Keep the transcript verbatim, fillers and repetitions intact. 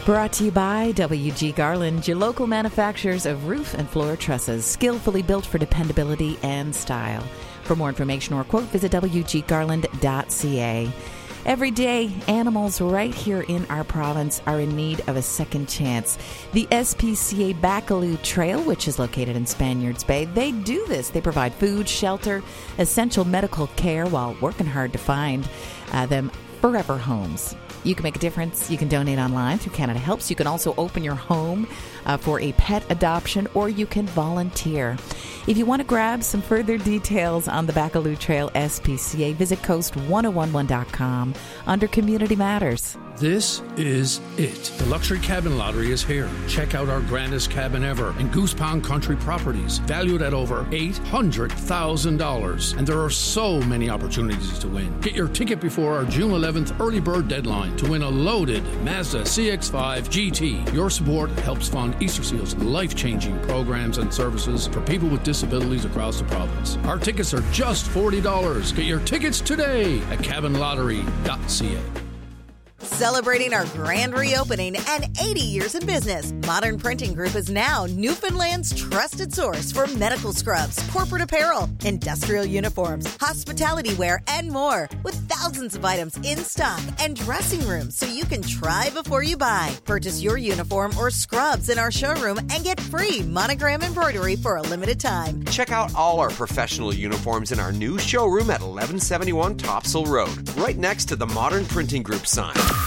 Brought to you by W G Garland, your local manufacturers of roof and floor trusses, skillfully built for dependability and style. For more information or quote, visit w g garland dot c a. Every day, animals right here in our province are in need of a second chance. The S P C A Baccalieu Trail, which is located in Spaniards Bay, they do this. They provide food, shelter, essential medical care while working hard to find uh, them forever homes. You can make a difference. You can donate online through Canada Helps. You can also open your home uh, for a pet adoption, or you can volunteer. If you want to grab some further details on the Baccalieu Trail S P C A, visit coast ten eleven dot com under Community Matters. This is it. The Luxury Cabin Lottery is here. Check out our grandest cabin ever in Goose Pond Country Properties, valued at over eight hundred thousand dollars. And there are so many opportunities to win. Get your ticket before our June eleventh early bird deadline to win a loaded Mazda C X five G T. Your support helps fund Easter Seal's life-changing programs and services for people with disabilities across the province. Our tickets are just forty dollars. Get your tickets today at cabin lottery dot c a. Celebrating our grand reopening and eighty years in business, Modern Printing Group is now Newfoundland's trusted source for medical scrubs, corporate apparel, industrial uniforms, hospitality wear, and more, with thousands of items in stock and dressing rooms so you can try before you buy. Purchase your uniform or scrubs in our showroom and get free monogram embroidery for a limited time. Check out all our professional uniforms in our new showroom at eleven seventy-one Topsail Road, right next to the Modern Printing Group sign.